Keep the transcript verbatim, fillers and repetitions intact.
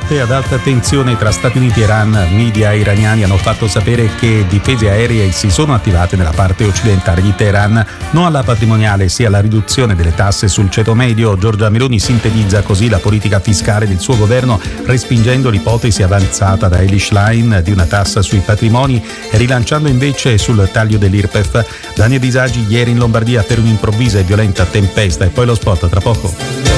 Notte ad alta tensione tra Stati Uniti e Iran. Media iraniani hanno fatto sapere che difese aeree si sono attivate nella parte occidentale di Teheran. No alla patrimoniale, sia alla riduzione delle tasse sul ceto medio. Giorgia Meloni sintetizza così la politica fiscale del suo governo, respingendo l'ipotesi avanzata da Eli Schlein di una tassa sui patrimoni e rilanciando invece sul taglio dell'I R P E F. Danni e disagi ieri in Lombardia per un'improvvisa e violenta tempesta. E poi lo sport tra poco.